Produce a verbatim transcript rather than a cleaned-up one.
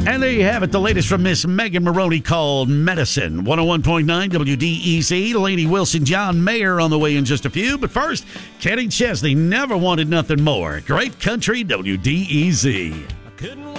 And there you have it, the latest from Miss Megan Maroney called Medicine. one oh one point nine W D E C. Lainey Wilson, John Mayer on the way in just a few. But first, Kenny Chesney, Never Wanted Nothing More. Great country W D E Z.